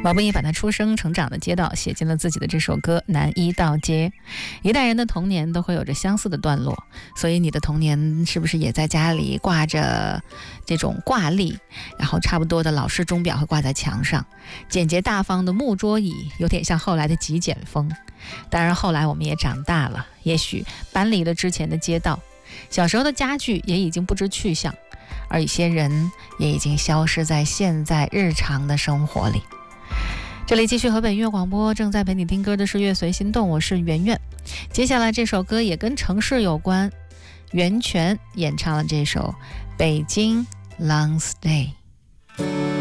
毛不易把他出生成长的街道写进了自己的这首歌《南一道街》。一代人的童年都会有着相似的段落，所以你的童年是不是也在家里挂着这种挂历，然后差不多的老式钟表会挂在墙上，简洁大方的木桌椅有点像后来的极简风。当然后来我们也长大了，也许搬离了之前的街道，小时候的家具也已经不知去向，而一些人也已经消失在现在日常的生活里。这里继续河北音乐广播，正在陪你听歌的是乐随心动，我是圆圆。接下来这首歌也跟城市有关，袁泉演唱了这首《北京 Long Stay》。